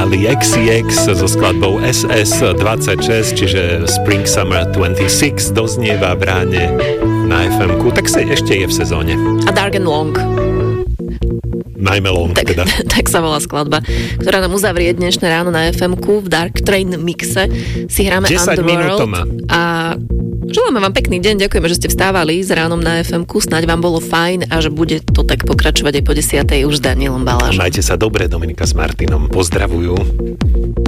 Charlie XCX so skladbou SS26, čiže Spring Summer 26 doznieva v ráne na FM-ku, tak sa ešte je v sezóne. A Dark and Long. Najmä Long, teda. Tak sa volá skladba, ktorá nám uzavrie dnešné ráno na FM-ku. V Dark Train mixe si hráme 10 minút to má. A želáme vám pekný deň, ďakujeme, že ste vstávali s ránom na FM-ku, snáď vám bolo fajn a že bude to tak pokračovať aj po 10:00 už s Danielom Balážom. Majte sa dobre, Dominika s Martinom pozdravujú.